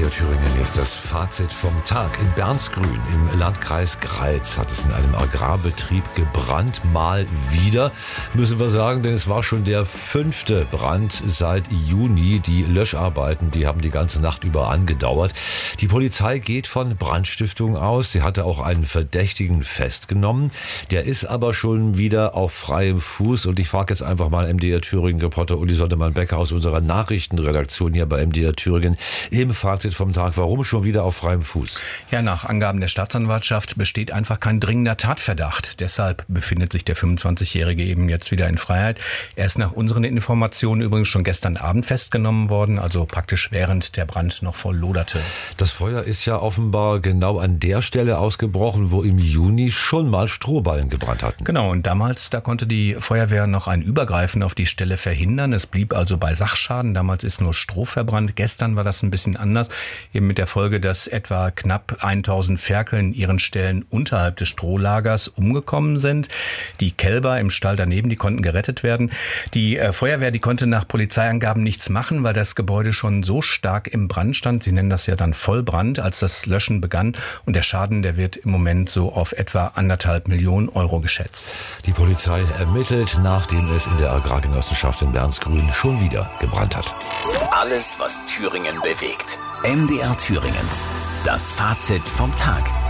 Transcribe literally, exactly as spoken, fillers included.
D R Thüringen ist das Fazit vom Tag. In Bernsgrün im Landkreis Greiz hat es in einem Agrarbetrieb gebrannt. Mal wieder, müssen wir sagen, denn es war schon der fünfte Brand seit Juni. Die Löscharbeiten, die haben die ganze Nacht über angedauert. Die Polizei geht von Brandstiftung aus. Sie hatte auch einen Verdächtigen festgenommen. Der ist aber schon wieder auf freiem Fuß. Und ich frage jetzt einfach mal M D R Thüringen-Reporter Uli Sondermann-Becker aus unserer Nachrichtenredaktion hier bei M D R Thüringen im Fazit vom Tag. Warum schon wieder auf freiem Fuß? Ja, nach Angaben der Staatsanwaltschaft besteht einfach kein dringender Tatverdacht. Deshalb befindet sich der fünfundzwanzigjährige eben jetzt wieder in Freiheit. Er ist nach unseren Informationen übrigens schon gestern Abend festgenommen worden, also praktisch während der Brand noch voll loderte. Das Feuer ist ja offenbar genau an der Stelle ausgebrochen, wo im Juni schon mal Strohballen gebrannt hatten. Genau, und damals, da konnte die Feuerwehr noch ein Übergreifen auf die Stelle verhindern. Es blieb also bei Sachschaden. Damals ist nur Stroh verbrannt. Gestern war das ein bisschen anders, eben mit der Folge, dass etwa knapp tausend Ferkel in ihren Ställen unterhalb des Strohlagers umgekommen sind. Die Kälber im Stall daneben, die konnten gerettet werden. Die äh, Feuerwehr, die konnte nach Polizeiangaben nichts machen, weil das Gebäude schon so stark im Brand stand. Sie nennen das ja dann Vollbrand, als das Löschen begann. Und der Schaden, der wird im Moment so auf etwa anderthalb Millionen Euro geschätzt. Die Polizei ermittelt, nachdem es in der Agrargenossenschaft in Bernsgrün schon wieder gebrannt hat. Alles, was Thüringen bewegt. M D R Thüringen. Das Fazit vom Tag.